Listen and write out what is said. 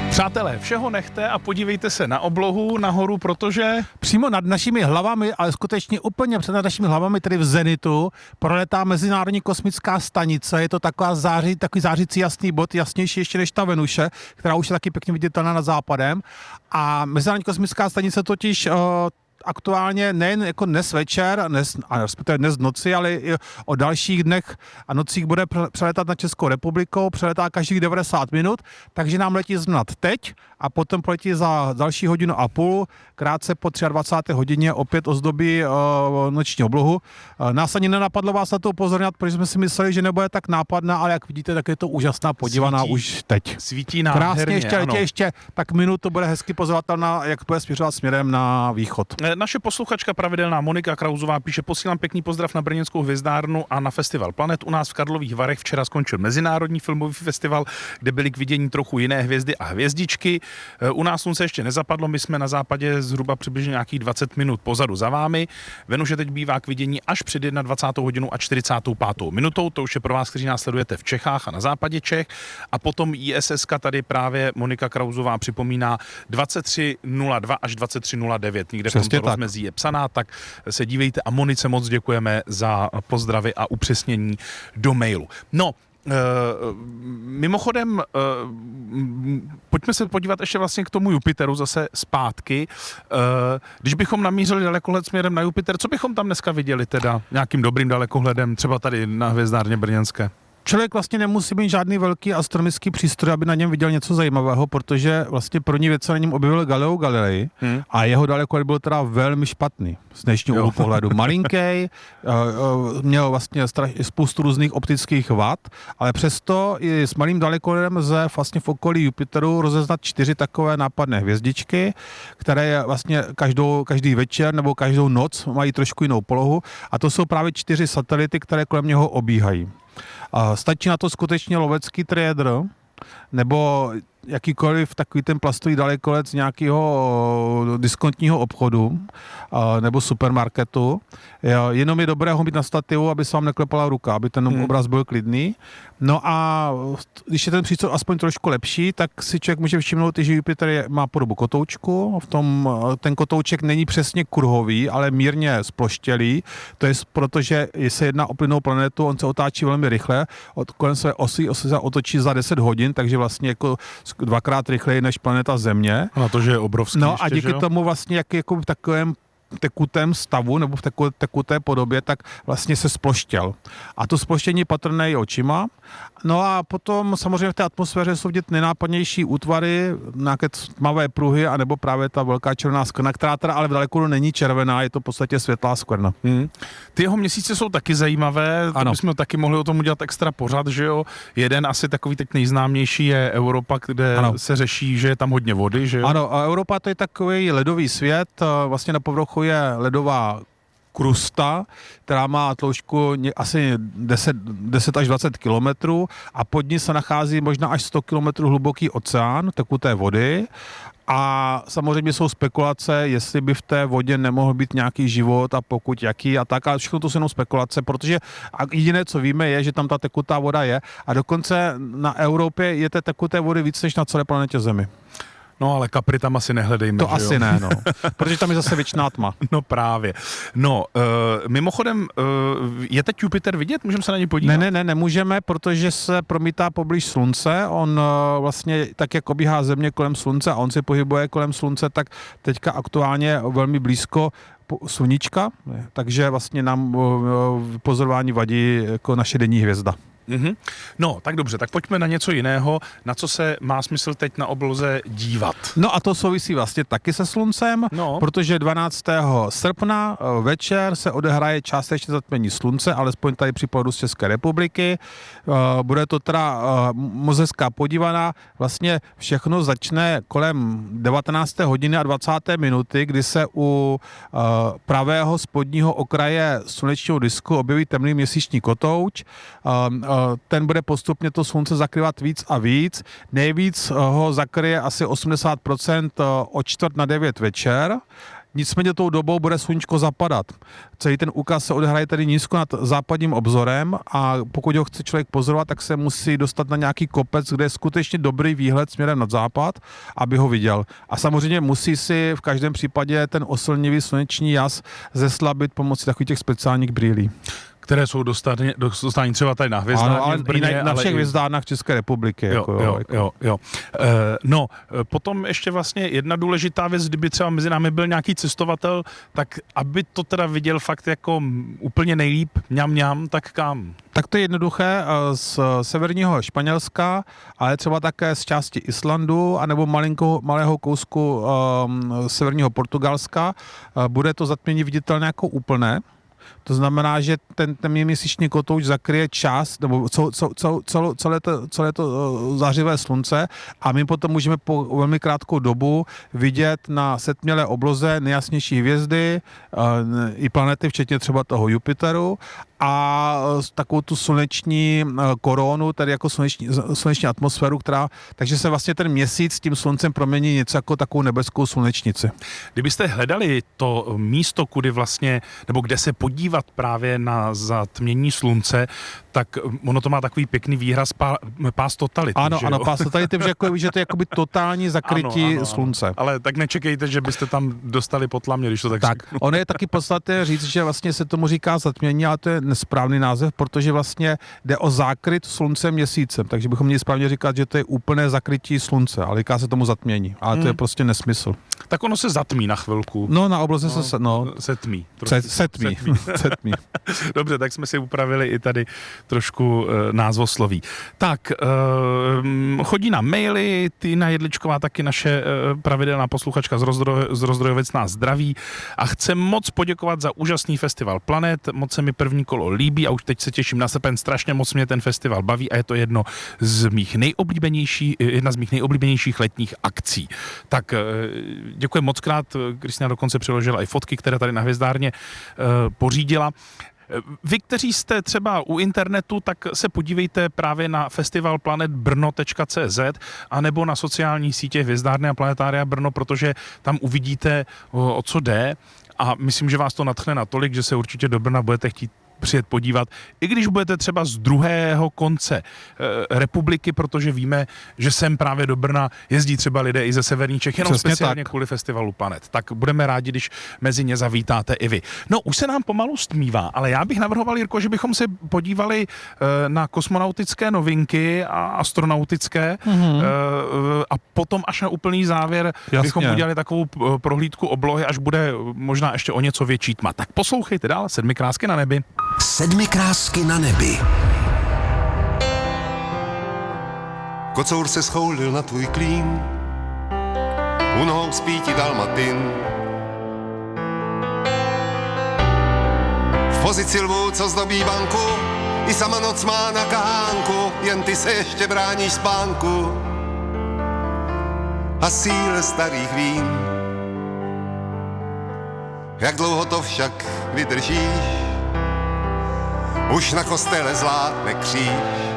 Přátelé, všeho nechte a podívejte se na oblohu nahoru, protože přímo nad našimi hlavami, ale skutečně úplně před našimi hlavami, tedy v zenitu, proletá Mezinárodní kosmická stanice. Je to takový zářící jasný bod, jasnější ještě než ta Venuše, která už je taky pěkně viditelná nad západem. A Mezinárodní kosmická stanice totiž aktuálně nejen jako dnes večer, respektive dnes v noci, ale i o dalších dnech a nocích bude přeletat na Českou republikou, přeletá každých 90 minut, takže nám letí znat teď a potom poletí za další hodinu a půl, krátce po 23. hodině opět ozdobí noční oblohu. Nás ani nenapadlo vás na to upozorňovat, protože jsme si mysleli, že nebude tak nápadná, ale jak vidíte, tak je to úžasná podívaná už teď. Svítí nádherně. Krásně, ještě tak minutu bude hezky pozorovatelná, jak bude směřovat směrem na východ. Naše posluchačka pravidelná Monika Krauzová píše: posílám pěkný pozdrav na brněnskou hvězdárnu a na festival Planet. U nás v Karlových Varech včera skončil Mezinárodní filmový festival, kde byly k vidění trochu jiné hvězdy a hvězdičky. U nás slunce ještě nezapadlo, my jsme na západě zhruba přibližně nějakých 20 minut pozadu za vámi. Venuše teď bývá k vidění až před 21. hodinou a 45. minutou. To už je pro vás, kteří nás sledujete v Čechách a na západě Čech. A potom ISS tady právě Monika Krauzová připomíná 23:02 až 23:09. Někde v tomto rozmezí je psaná, tak se dívejte a Monice moc děkujeme za pozdravy a upřesnění do mailu. No, mimochodem, pojďme se podívat ještě vlastně k tomu Jupiteru zase zpátky. Když bychom namířili dalekohled směrem na Jupiter, co bychom tam dneska viděli teda nějakým dobrým dalekohledem, třeba tady na hvězdárně brněnské? Člověk vlastně nemusí mít žádný velký astronomický přístroj, aby na něm viděl něco zajímavého, protože vlastně první věc se na něm objevil Galileo Galilei a jeho dalekohled byl teda velmi špatný z dnešního úhlu pohledu. Malinký, měl vlastně spoustu různých optických vad, ale přesto i s malým dalekohledem lze vlastně v okolí Jupiteru rozeznat 4 takové nápadné hvězdičky, které vlastně každý večer nebo každou noc mají trošku jinou polohu, a to jsou právě 4 satelity, které kolem něho obíhají. Stačí na to skutečně lovecký triedr nebo jakýkoliv takový ten plastový dalekohled z nějakého diskontního obchodu nebo supermarketu. Jenom je dobré ho mít na stativu, aby se vám neklepala ruka, aby ten obraz byl klidný. No a když je ten přístroj aspoň trošku lepší, tak si člověk může všimnout, že Jupiter má podobu kotoučku. Ten kotouček není přesně kruhový, ale mírně sploštělý. To je proto, že se jedná o plynnou planetu, on se otáčí velmi rychle, kolem své osy se otočí za 10 hodin, takže vlastně jako 2krát rychleji než planeta Země. A na to, že je obrovský. No a díky tomu vlastně jako v takovém tekutém stavu nebo v tekuté podobě, tak vlastně se sploštěl. A to sploštění patrné je očima. No a potom samozřejmě v té atmosféře jsou vidět nejnápadnější útvary, nějaké tmavé pruhy, anebo právě ta velká červená skvrna, která teda ale v dalekohledu není červená, je to v podstatě světlá skvrna. Ty jeho měsíce jsou taky zajímavé, to bychom taky mohli o tom udělat extra pořad, že jo. Jeden asi takový teď nejznámější je Europa, kde se řeší, že je tam hodně vody, že jo. Ano, a Europa to je takový ledový svět, vlastně na povrchu je ledová krusta, která má tloušťku asi 10 až 20 kilometrů a pod ní se nachází možná až 100 kilometrů hluboký oceán tekuté vody. A samozřejmě jsou spekulace, jestli by v té vodě nemohl být nějaký život a pokud jaký a tak, ale všechno to jsou jenom spekulace, protože jediné, co víme, je, že tam ta tekutá voda je a dokonce na Evropě je té tekuté vody víc než na celé planetě Zemi. No ale Capri tam asi nehledejme, to asi ne, no. Protože tam je zase věčná tma. No právě. No, mimochodem, je teď Jupiter vidět? Můžeme se na něj podívat? Ne, nemůžeme, protože se promítá poblíž Slunce. On vlastně tak, jak obíhá Země kolem Slunce a on se pohybuje kolem Slunce, tak teďka aktuálně velmi blízko sluníčka, takže vlastně nám pozorování vadí jako naše denní hvězda. No, tak dobře, tak pojďme na něco jiného, na co se má smysl teď na obloze dívat. No a to souvisí vlastně taky se sluncem, protože 12. srpna večer se odehraje částečné zatmění slunce, alespoň tady při pohledu z České republiky. Bude to teda moc hezká podívaná. Vlastně všechno začne kolem 19. hodiny a 20. minuty, kdy se u pravého spodního okraje slunečního disku objeví temný měsíční kotouč. Ten bude postupně to slunce zakrývat víc a víc. Nejvíc ho zakryje asi 80% o 8:45 večer. nicméně tou dobou bude sluníčko zapadat. Celý ten úkaz se odehraje tedy nízko nad západním obzorem a pokud ho chce člověk pozorovat, tak se musí dostat na nějaký kopec, kde je skutečně dobrý výhled směrem nad západ, aby ho viděl. A samozřejmě musí si v každém případě ten oslnivý sluneční jas zeslabit pomocí takových těch speciálních brýlí. Které jsou dostání třeba tady na Hvězdárně. Ano, ale v Brně, na všech i... hvězdárnách České republiky. Jo. No, potom ještě vlastně jedna důležitá věc, kdyby třeba mezi námi byl nějaký cestovatel, tak aby to teda viděl fakt jako úplně nejlíp, mňam, tak kam? Tak to je jednoduché, z severního Španělska, ale třeba také z části Islandu, anebo malého kousku severního Portugalska. Bude to zatmění viditelné jako úplné. To znamená, že ten měsíční kotouč zakryje část, nebo celé to zářivé slunce a my potom můžeme po velmi krátkou dobu vidět na setmělé obloze nejjasnější hvězdy i planety, včetně třeba toho Jupiteru a takovou tu sluneční koronu, tedy jako sluneční atmosféru, takže se vlastně ten měsíc s tím sluncem promění něco jako takovou nebeskou slunečnici. Kdybyste hledali to místo, kudy vlastně, nebo kde se podívat právě na zatmění slunce, tak ono to má takový pěkný výraz pás totality. Ano, pás totality, že to je jakoby totální zakrytí slunce. Ano. Ale tak nečekejte, že byste tam dostali potlamě, když to tak řeknu. Ono je taky podstatné říct, že vlastně se tomu říká zatmění, ale to je nesprávný název, protože vlastně jde o zákryt sluncem měsícem, takže bychom měli správně říkat, že to je úplné zakrytí slunce, ale říká se tomu zatmění, ale to je prostě nesmysl. Tak ono se zatmí na chvilku. No, na obloze se tmí. Se tmí. Dobře, tak jsme si upravili i tady trošku názvosloví. Tak, chodí na maily, Týna Jedličková, taky naše pravidelná posluchačka z Rozdrojovic nás zdraví a chce moc poděkovat za úžasný festival Planet, moc se mi první kolo líbí a už teď se těším na srpen, strašně moc mě ten festival baví a je to jedna z mých nejoblíbenějších letních akcí. Tak děkuji moc krát, Kristina dokonce přiložila i fotky, které tady na Hvězdárně pořídila. Vy, kteří jste třeba u internetu, tak se podívejte právě na festivalplanetbrno.cz anebo na sociální sítě Hvězdárny a Planetária Brno, protože tam uvidíte, o co jde a myslím, že vás to nadchne natolik, že se určitě do Brna budete chtít přijet podívat, i když budete třeba z druhého konce republiky, protože víme, že sem právě do Brna jezdí třeba lidé i ze severní Čech, jenom přesně speciálně kvůli festivalu Planet. Tak budeme rádi, když mezi ně zavítáte i vy. No, už se nám pomalu stmívá, ale já bych navrhoval, Jirko, že bychom se podívali na kosmonautické novinky a astronautické a potom až na úplný závěr bychom udělali takovou prohlídku oblohy, až bude možná ještě o něco větší tma. Tak poslouchejte dál, 7 krásky na nebi. 7 krásky na nebi. Kocour se schoulil na tvůj klín, u nohou spí ti dalmatin. V pozici lvů, co zdobí banku, i sama noc má na kahánku, jen ty se ještě bráníš spánku a síle starých vín. Jak dlouho to však vydržíš, už na kostele zvládne kříž.